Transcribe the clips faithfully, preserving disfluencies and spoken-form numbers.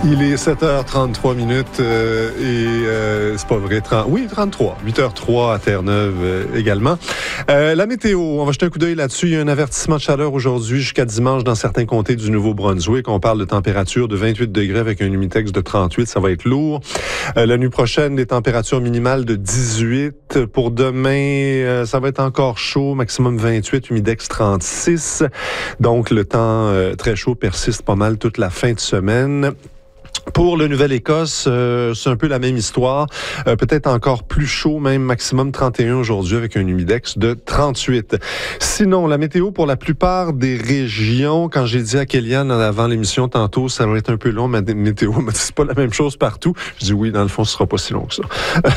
Il est sept heures trente-trois minutes euh, et euh, c'est pas vrai, trente, oui, trente-trois, huit heures trois à Terre-Neuve euh, également. Euh, la météo, on va jeter un coup d'œil là-dessus. Il y a un avertissement de chaleur aujourd'hui jusqu'à dimanche dans certains comtés du Nouveau-Brunswick. On parle de température de vingt-huit degrés avec un humidex de trente-huit, ça va être lourd. Euh, la nuit prochaine, des températures minimales de dix-huit. Pour demain, euh, ça va être encore chaud, maximum vingt-huit, humidex trente-six. Donc le temps euh, très chaud persiste pas mal toute la fin de semaine. Pour le Nouvelle-Écosse, euh, c'est un peu la même histoire. Euh, peut-être encore plus chaud, même maximum trente et un aujourd'hui avec un humidex de trente-huit. Sinon, la météo pour la plupart des régions, quand j'ai dit à Kéliane avant l'émission tantôt, ça va être un peu long, ma météo m'a dit c'est pas la même chose partout. Je dis oui, dans le fond, ce sera pas si long que ça.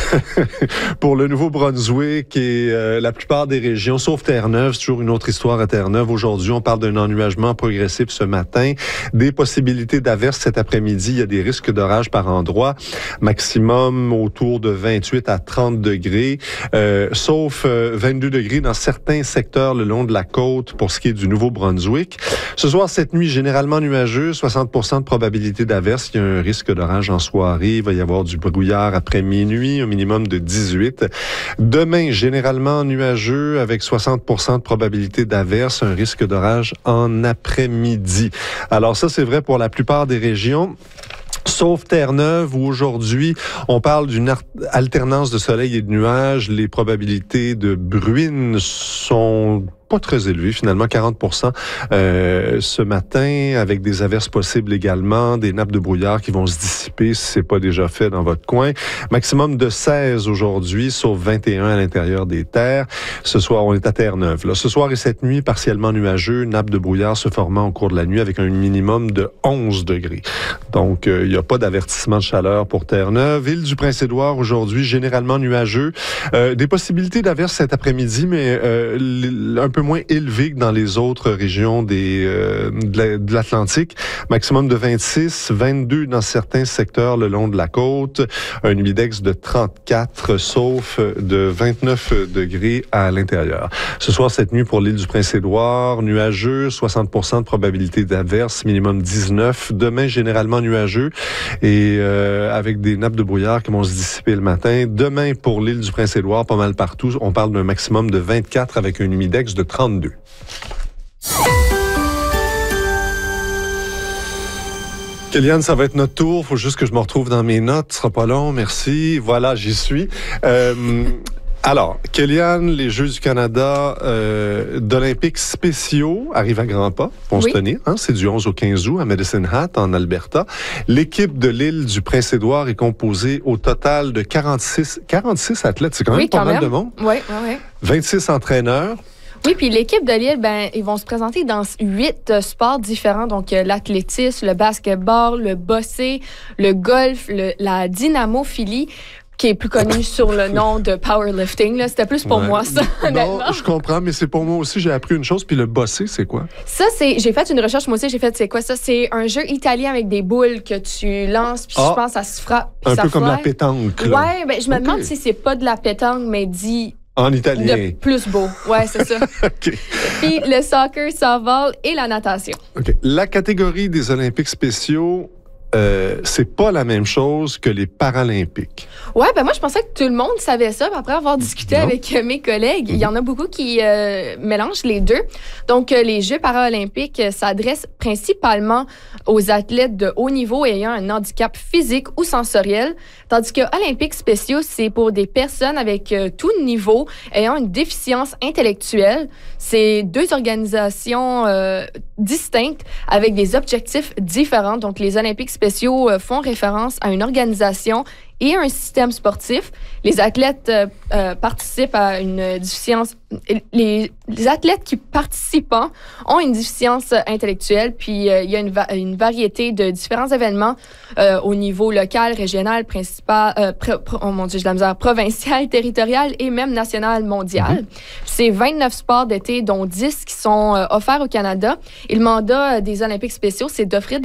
Pour le Nouveau-Brunswick et euh, la plupart des régions, sauf Terre-Neuve, c'est toujours une autre histoire à Terre-Neuve. Aujourd'hui, on parle d'un ennuagement progressif ce matin, des possibilités d'averses cet après-midi. Il y a des risques d'orage par endroit, maximum autour de vingt-huit à trente degrés, euh, sauf euh, vingt-deux degrés dans certains secteurs le long de la côte pour ce qui est du Nouveau-Brunswick. Ce soir, cette nuit, généralement nuageux, soixante pour cent de probabilité d'averse. Il y a un risque d'orage en soirée. Il va y avoir du brouillard après minuit, un minimum de dix-huit. Demain, généralement nuageux avec soixante pour cent de probabilité d'averse, un risque d'orage en après-midi. Alors ça, c'est vrai pour la plupart des régions. Sauf Terre-Neuve, où aujourd'hui, on parle d'une alternance de soleil et de nuages. Les probabilités de bruine sont pas très élevées, finalement, quarante pour cent euh, ce matin, avec des averses possibles également, des nappes de brouillard qui vont se dissiper si c'est pas déjà fait dans votre coin. Maximum de seize aujourd'hui, sauf vingt et un à l'intérieur des terres. Ce soir, on est à Terre-Neuve. Là, ce soir et cette nuit, partiellement nuageux, nappes de brouillard se formant au cours de la nuit avec un minimum de onze degrés. Donc, il euh, n'y a pas d'avertissement de chaleur pour Terre-Neuve. Île du Prince-Édouard, aujourd'hui, généralement nuageux. Euh, des possibilités d'averses cet après-midi, mais euh, un peu moins élevées que dans les autres régions des, euh, de l'Atlantique. Maximum de vingt-six, vingt-deux dans certains secteurs le long de la côte. Un humidex de trente-quatre, sauf de vingt-neuf degrés à l'intérieur. Ce soir, cette nuit pour l'île du Prince-Édouard, nuageux, soixante pour cent de probabilité d'averse, minimum dix-neuf. Demain, généralement nuageux et euh, avec des nappes de brouillard qui vont se dissiper le matin. Demain, pour l'île du Prince-Édouard, pas mal partout, on parle d'un maximum de vingt-quatre avec un humidex de trente-deux. Kéliane, ça va être notre tour. Faut juste que je me retrouve dans mes notes. Ce sera pas long, merci. Voilà, j'y suis. Euh, alors, Kéliane, les Jeux du Canada euh, d'Olympiques spéciaux arrivent à grands pas, vont oui. se tenir. Hein? C'est du onze au quinze août à Medicine Hat, en Alberta. L'équipe de l'île du Prince-Édouard est composée au total de quarante-six, quarante-six athlètes. C'est quand même oui, pas quand mal même. de monde. Oui, oui, oui. vingt-six entraîneurs. Oui, puis l'équipe de l'île, ben, ils vont se présenter dans huit euh, sports différents. Donc, euh, l'athlétisme, le basketball, le bocce, le golf, le, la dynamophilie, qui est plus connu sur le nom de powerlifting. Là. C'était plus pour ouais. moi, ça, non, je comprends, mais c'est pour moi aussi. J'ai appris une chose. Puis le bosser, c'est quoi? Ça, c'est... J'ai fait une recherche, moi aussi. J'ai fait, c'est quoi ça? C'est un jeu italien avec des boules que tu lances, puis ah, je pense que ça se frappe. Un ça peu fly. Comme la pétanque. Là. Ouais, ben, je me okay. demande si c'est pas de la pétanque, mais dit... En italien. De plus beau. Ouais, c'est ça. OK. Puis le soccer, softball et la natation. OK. La catégorie des Olympiques spéciaux, euh, c'est pas la même chose que les Paralympiques. Ouais, ben moi, je pensais que tout le monde savait ça. Puis après avoir discuté non. avec euh, mes collègues, mm-hmm. il y en a beaucoup qui euh, mélangent les deux. Donc, euh, les Jeux paralympiques euh, s'adressent principalement aux athlètes de haut niveau ayant un handicap physique ou sensoriel, tandis que Olympiques spéciaux, c'est pour des personnes avec euh, tout niveau ayant une déficience intellectuelle. C'est deux organisations euh, distinctes avec des objectifs différents. Donc, les Olympiques spéciaux euh, font référence à une organisation et un système sportif. Les athlètes euh, euh, participent à une déficience... Les, les athlètes qui participent ont une déficience intellectuelle, puis euh, il y a une, va- une variété de différents événements euh, au niveau local, régional, principal, euh, pro- pro- oh mon Dieu, j'ai de la misère, provincial, territorial et même national, mondial. Mm-hmm. C'est vingt-neuf sports d'été, dont dix qui sont euh, offerts au Canada. Et le mandat des Olympiques spéciaux, c'est d'offrir des